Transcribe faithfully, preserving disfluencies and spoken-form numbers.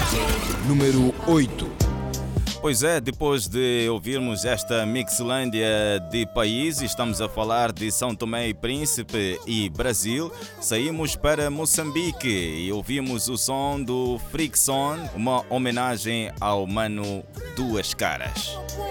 Número oito. Pois é, depois de ouvirmos esta mixlândia de países, estamos a falar de São Tomé e Príncipe e Brasil, saímos para Moçambique e ouvimos o som do Frickson, uma homenagem ao Mano Duas Caras.